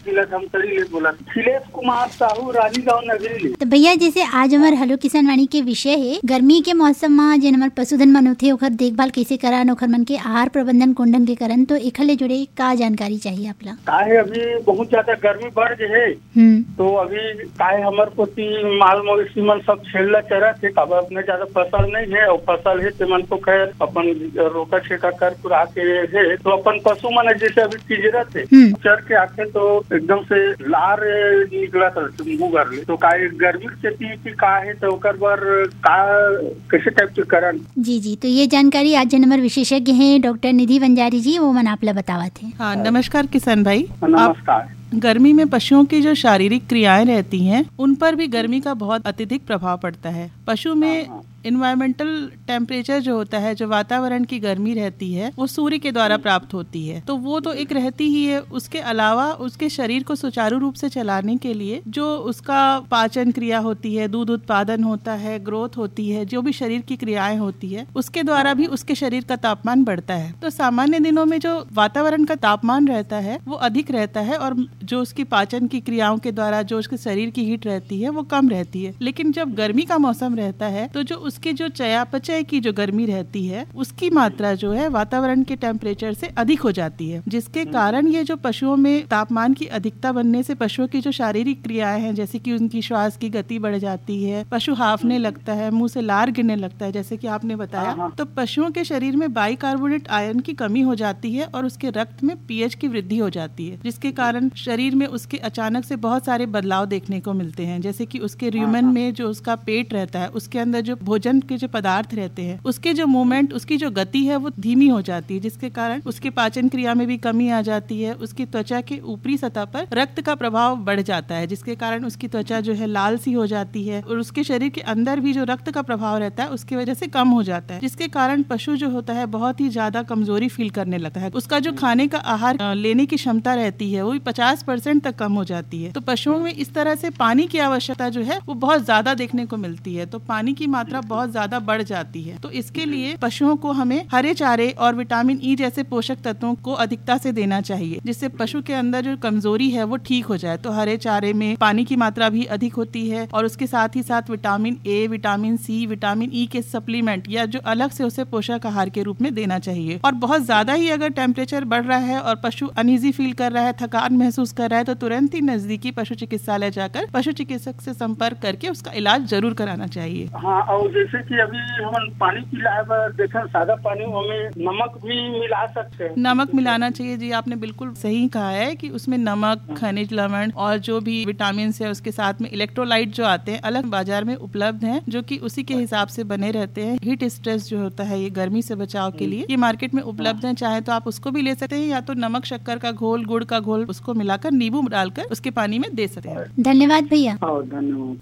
जिला धमतरी ले बोला। खिलेश कुमार साहू, रानीगांव नगरी ले। तो भैया जैसे आज हमार हेलो किसान वाणी के विषय है गर्मी के मौसम में जिन हमार पशुधन मन होथे ओकर देखभाल कैसे करन, ओकर मन के आहार प्रबंधन कोन ढंग के करन, तो एखर ले जुड़े का जानकारी चाहिए आपला? काहे अभी बहुत ज्यादा गर्मी बढ़ गए है, तो अभी काहे हमर पोती माल मवेशी मन सब छेड़ला चरत है। अब अपने ज्यादा फसल नहीं है और फसल है तो मन को खैर अपन रोका छेका कर पुरा के है, तो अपन पशु मन जैसे अभी पिजरत है चर के आके तो एकदम से लार निकला मुँह ले, तो काहे गर्मी से पी का है तो ओकर बर का कैसे टाइप के करन? जी जी, तो ये जानकारी आज हमारे विशेषज्ञ हैं डॉक्टर निधि वंजारी जी, वो मन आपला बतावत है। हाँ, नमस्कार किसान भाई। नमस्कार। गर्मी में पशुओं की जो शारीरिक क्रियाएं रहती हैं उन पर भी गर्मी का बहुत अत्यधिक प्रभाव पड़ता है। पशु में इन्वायरमेंटल टेम्परेचर जो होता है, जो वातावरण की गर्मी रहती है, वो सूर्य के द्वारा प्राप्त होती है, तो वो तो एक रहती ही है। उसके अलावा उसके शरीर को सुचारू रूप से चलाने के लिए जो उसका पाचन क्रिया होती है, दूध उत्पादन होता है, ग्रोथ होती है, जो भी शरीर की क्रियाएं होती है, उसके द्वारा भी उसके शरीर का तापमान बढ़ता है। तो सामान्य दिनों में जो वातावरण का तापमान रहता है वो अधिक रहता है और जो उसकी पाचन की क्रियाओं के द्वारा जो उसके शरीर की हीट रहती है वो कम रहती है। लेकिन जब गर्मी का मौसम रहता है तो जो उसके जो चयापचय की जो गर्मी रहती है उसकी मात्रा जो है वातावरण के टेम्परेचर से अधिक हो जाती है, जिसके कारण ये जो पशुओं में तापमान की अधिकता बनने से पशुओं की जो शारीरिक क्रियाएं हैं, जैसे कि उनकी श्वास की गति बढ़ जाती है, पशु हांफने लगता है, मुंह से लार गिरने लगता है, जैसे कि आपने बताया। तो पशुओं के शरीर में बाइकार्बोनेट आयरन की कमी हो जाती है और उसके रक्त में पीएच की वृद्धि हो जाती है, जिसके कारण शरीर में उसके अचानक से बहुत सारे बदलाव देखने को मिलते हैं। जैसे कि उसके र्यूमेन में जो उसका पेट रहता है, उसके अंदर जो भोजन के जो पदार्थ रहते हैं, उसके जो मूवमेंट, उसकी जो गति है वो धीमी हो जाती है, जिसके कारण उसके पाचन क्रिया में भी कमी आ जाती है। उसकी त्वचा के ऊपरी सतह पर रक्त का प्रभाव बढ़ जाता है, जिसके कारण उसकी त्वचा जो है लाल सी हो जाती है और उसके शरीर के अंदर भी जो रक्त का प्रभाव रहता है उसकी वजह से कम हो जाता है, जिसके कारण पशु जो होता है बहुत ही ज्यादा कमजोरी फील करने लगता है। उसका जो खाने का आहार लेने की क्षमता रहती है वो 50% तक कम हो जाती है। तो पशुओं में इस तरह से पानी की आवश्यकता जो है वो बहुत ज्यादा देखने को मिलती है, तो पानी की मात्रा बहुत ज्यादा बढ़ जाती है। तो इसके लिए पशुओं को हमें हरे चारे और विटामिन ई जैसे पोषक तत्वों को अधिकता से देना चाहिए, जिससे पशु के अंदर जो कमजोरी है वो ठीक हो जाए। तो हरे चारे में पानी की मात्रा भी अधिक होती है और उसके साथ ही साथ vitamin A, vitamin C, vitamin E के सप्लीमेंट या जो अलग से उसे पोषक आहार के रूप में देना चाहिए। और बहुत ज्यादा ही अगर टेम्परेचर बढ़ रहा है और पशु अनईजी फील कर रहा है, थकान महसूस कर रहा है, तो तुरंत ही नजदीकी पशु चिकित्सालय जाकर पशु चिकित्सक से संपर्क करके उसका इलाज जरूर कराना चाहिए। हाँ, और जैसे कि अभी हम पानी पिलाए देखा सादा पानी में नमक भी मिला सकते हैं। नमक मिलाना चाहिए जी, आपने बिल्कुल सही कहा है कि उसमें नमक, खनिज लवण और जो भी विटामिन है उसके साथ में इलेक्ट्रोलाइट जो आते हैं अलग बाजार में उपलब्ध हैं, जो कि उसी के हिसाब से बने रहते हैं। हीट स्ट्रेस जो होता है ये गर्मी से बचाव के लिए ये मार्केट में उपलब्ध है, चाहे तो आप उसको भी ले सकते हैं या तो नमक शक्कर का घोल, गुड़ का घोल उसको मिलाकर नींबू डालकर उसके पानी में दे सकते हैं। धन्यवाद भैया। धन्यवाद।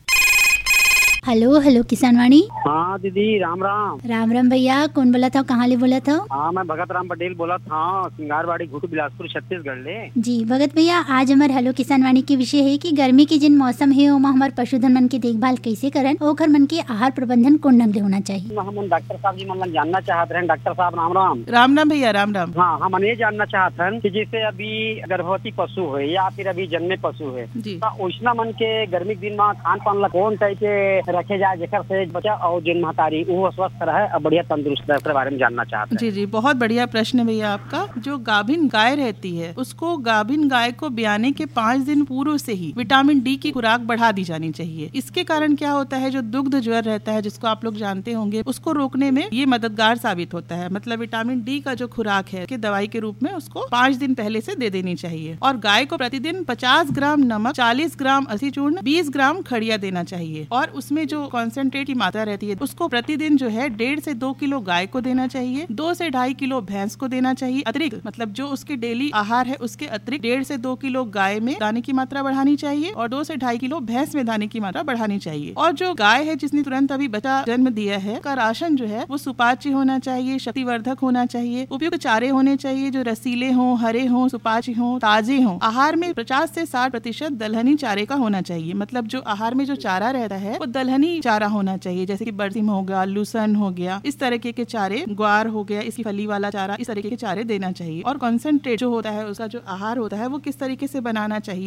हेलो हेलो किसान वाणी। हाँ दीदी, राम राम। राम राम भैया, कौन बोला था, कहाँ ले बोला था? हाँ, मैं भगत राम पटेल बोला था, सिंगारवाड़ी घुटू बिलासपुर छत्तीसगढ़ ले। जी भगत भैया, आज हमारे हेलो किसान वाणी के विषय है कि गर्मी के जिन मौसम है ओमा हमारे पशुधन मन की देखभाल कैसे करन, ओखर मन के आहार प्रबंधन कौन ढंग से होना चाहिए। हम डॉक्टर साहब जी मन जानना चाहते हैं। डॉक्टर साहब राम राम। राम राम भैया, राम राम। हाँ, हम ये जानना चाहते हैं कि जैसे अभी गर्भवती पशु है या फिर अभी जन्मे पशु है, तो ओइसना मन के गर्मी के दिन में खान पान ला कौन टाइप के रखे जाए जेकर से बच्चा और जिन महतारी वो स्वस्थ रहे और बढ़िया तंदुरुस्त रहे, उसके बारे में जानना चाहते हैं। जी जी, बहुत बढ़िया प्रश्न है भैया आपका। जो गाभिन गाय रहती है उसको गाभिन गाय को ब्याने के 5 दिन पूर्व से ही विटामिन डी की खुराक बढ़ा दी जानी चाहिए। इसके कारण क्या होता है, जो दुग्ध ज्वर रहता है जिसको आप लोग जानते होंगे, उसको रोकने में ये मददगार साबित होता है। मतलब विटामिन डी का जो खुराक है कि दवाई के रूप में उसको 5 दिन पहले से दे देनी चाहिए। और गाय को प्रतिदिन 50 ग्राम नमक, 40 ग्राम असी चूर्ण, 20 ग्राम खड़िया देना चाहिए। और उसमें जो कॉन्सेंट्रेट की मात्रा रहती है उसको प्रतिदिन जो है 1.5 से 2 किलो गाय को देना चाहिए, 2 से 2.5 किलो भैंस को देना चाहिए। अतिरिक्त मतलब जो उसके डेली आहार है उसके अतिरिक्त 1.5 से 2 किलो गाय में दाने की मात्रा बढ़ानी चाहिए और 2 से 2.5 किलो भैंस में दाने की मात्रा बढ़ानी चाहिए। और जो गाय है जिसने तुरंत अभी बच्चा जन्म दिया है, का राशन जो है वो सुपाच्य होना चाहिए, शक्तिवर्धक होना चाहिए, उपयुक्त चारे होने चाहिए जो रसीले हों, हरे हों, सुपाच्य हों, ताजे हों। आहार में 50 से 60% दलहनी चारे का होना चाहिए। मतलब जो आहार में जो चारा रहता है वो दलहनी चारा होना चाहिए, जैसे कि बरसिम हो गया, लूसन हो गया, इस तरीके के चारे, ग्वार हो गया, इसकी फली वाला चारा, इस तरीके के चारे देना चाहिए। और कॉन्सेंट्रेट जो होता है उसका जो आहार होता है वो किस तरीके से बनाना चाहिए,